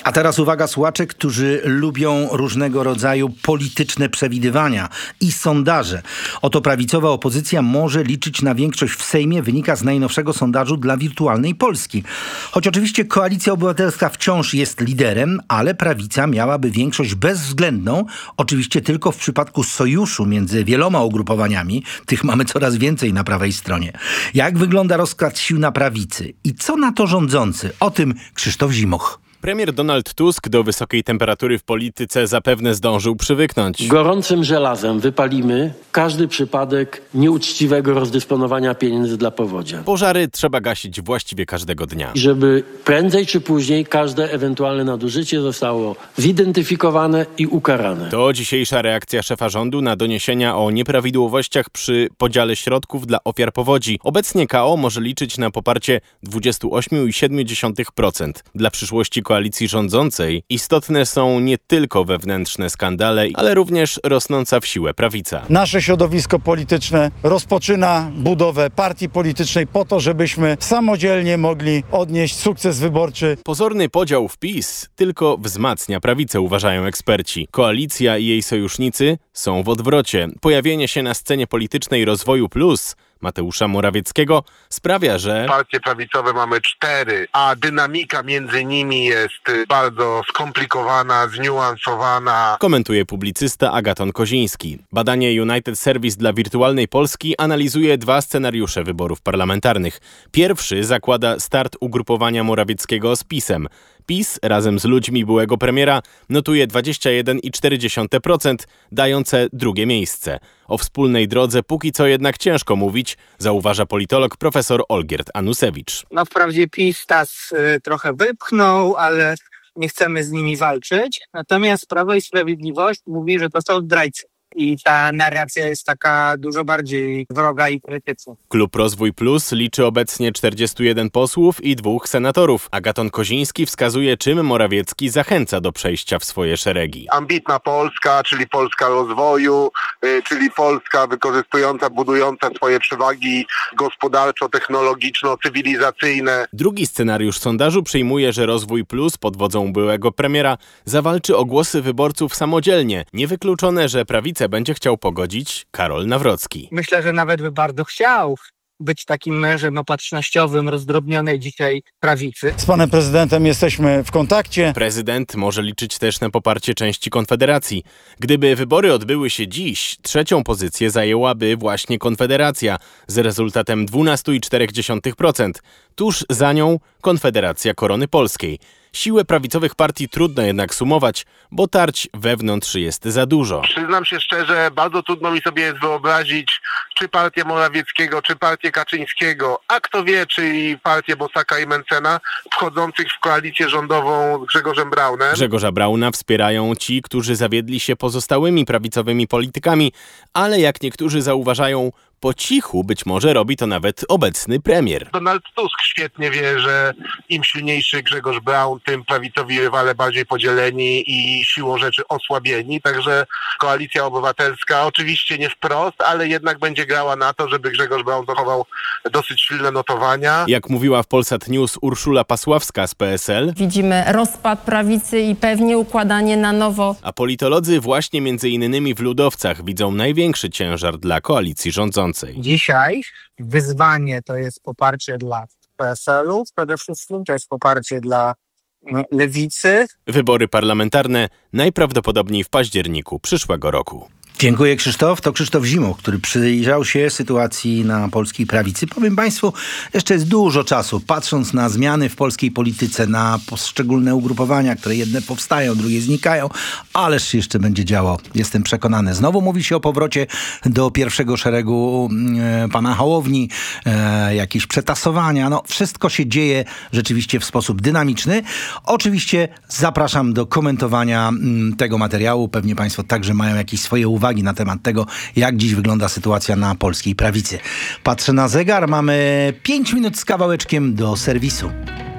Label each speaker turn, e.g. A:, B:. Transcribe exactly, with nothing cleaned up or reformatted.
A: A teraz uwaga słuchacze, którzy lubią różnego rodzaju polityczne przewidywania i sondaże. Oto prawicowa opozycja może liczyć na większość w Sejmie, wynika z najnowszego sondażu dla Wirtualnej Polski. Choć oczywiście Koalicja Obywatelska wciąż jest liderem, ale prawica miałaby większość bezwzględną, oczywiście tylko w przypadku sojuszu między wieloma ugrupowaniami. Tych mamy coraz więcej na prawej stronie. Jak wygląda rozkład sił na prawicy i co na to rządzący? O tym Krzysztof Zimoch.
B: Premier Donald Tusk do wysokiej temperatury w polityce zapewne zdążył przywyknąć.
C: Gorącym żelazem wypalimy każdy przypadek nieuczciwego rozdysponowania pieniędzy dla powodzia.
B: Pożary trzeba gasić właściwie każdego dnia.
C: I żeby prędzej czy później każde ewentualne nadużycie zostało zidentyfikowane i ukarane.
B: To dzisiejsza reakcja szefa rządu na doniesienia o nieprawidłowościach przy podziale środków dla ofiar powodzi. Obecnie K O może liczyć na poparcie dwadzieścia osiem przecinek siedem procent. Dla przyszłości koalicji rządzącej istotne są nie tylko wewnętrzne skandale, ale również rosnąca w siłę prawica.
D: Nasze środowisko polityczne rozpoczyna budowę partii politycznej po to, żebyśmy samodzielnie mogli odnieść sukces wyborczy.
B: Pozorny podział w PiS tylko wzmacnia prawicę, uważają eksperci. Koalicja i jej sojusznicy są w odwrocie. Pojawienie się na scenie politycznej Rozwoju Plus Mateusza Morawieckiego sprawia, że
E: partie prawicowe mamy cztery, a dynamika między nimi jest bardzo skomplikowana, zniuansowana.
B: Komentuje publicysta Agaton Koziński. Badanie United Service dla Wirtualnej Polski analizuje dwa scenariusze wyborów parlamentarnych. Pierwszy zakłada start ugrupowania Morawieckiego z PiS-em. PiS razem z ludźmi byłego premiera notuje dwadzieścia jeden przecinek cztery procent, dające drugie miejsce. O wspólnej drodze póki co jednak ciężko mówić, zauważa politolog profesor Olgierd Anusewicz.
F: No wprawdzie PiS tas y, trochę wypchnął, ale nie chcemy z nimi walczyć. Natomiast Prawo i Sprawiedliwość mówi, że to są zdrajcy. I ta narracja jest taka dużo bardziej wroga i krytyczna.
B: Klub Rozwój Plus liczy obecnie czterdziestu jeden posłów i dwóch senatorów. Agaton Koziński wskazuje, czym Morawiecki zachęca do przejścia w swoje szeregi.
E: Ambitna Polska, czyli Polska rozwoju, yy, czyli Polska wykorzystująca, budująca swoje przewagi gospodarczo-technologiczno-cywilizacyjne.
B: Drugi scenariusz sondażu przyjmuje, że Rozwój Plus pod wodzą byłego premiera zawalczy o głosy wyborców samodzielnie. Niewykluczone, że prawicę będzie chciał pogodzić Karol Nawrocki.
F: Myślę, że nawet by bardzo chciał być takim mężem opatrznościowym, rozdrobnionej dzisiaj prawicy.
D: Z panem prezydentem jesteśmy w kontakcie.
B: Prezydent może liczyć też na poparcie części Konfederacji. Gdyby wybory odbyły się dziś, trzecią pozycję zajęłaby właśnie Konfederacja z rezultatem dwanaście przecinek cztery procent. Tuż za nią Konfederacja Korony Polskiej. Siłę prawicowych partii trudno jednak sumować, bo tarć wewnątrz jest za dużo.
E: Przyznam się szczerze, bardzo trudno mi sobie jest wyobrazić, czy partię Morawieckiego, czy partię Kaczyńskiego, a kto wie, czy i partię Bosaka i Mencena, wchodzących w koalicję rządową z Grzegorzem Braunem.
B: Grzegorza Brauna wspierają ci, którzy zawiedli się pozostałymi prawicowymi politykami, ale jak niektórzy zauważają, po cichu być może robi to nawet obecny premier.
E: Donald Tusk świetnie wie, że im silniejszy Grzegorz Braun, tym prawicowi rywale bardziej podzieleni i siłą rzeczy osłabieni. Także Koalicja Obywatelska oczywiście nie wprost, ale jednak będzie grała na to, żeby Grzegorz Braun zachował dosyć silne notowania.
B: Jak mówiła w Polsat News Urszula Pasławska z P S L,
G: widzimy rozpad prawicy i pewnie układanie na nowo.
B: A politolodzy właśnie między innymi w ludowcach widzą największy ciężar dla koalicji rządzącej.
F: Dzisiaj wyzwanie to jest poparcie dla P S L-u, przede wszystkim to jest poparcie dla Lewicy.
B: Wybory parlamentarne najprawdopodobniej w październiku przyszłego roku.
A: Dziękuję, Krzysztof. To Krzysztof Zimoch, który przyjrzał się sytuacji na polskiej prawicy. Powiem państwu, jeszcze jest dużo czasu, patrząc na zmiany w polskiej polityce, na poszczególne ugrupowania, które jedne powstają, drugie znikają, ależ jeszcze będzie działo. Jestem przekonany. Znowu mówi się o powrocie do pierwszego szeregu e, pana Hołowni, e, jakieś przetasowania. No, wszystko się dzieje rzeczywiście w sposób dynamiczny. Oczywiście zapraszam do komentowania m, tego materiału. Pewnie państwo także mają jakieś swoje uwagi na temat tego, jak dziś wygląda sytuacja na polskiej prawicy. Patrzę na zegar, mamy pięć minut z kawałeczkiem do serwisu.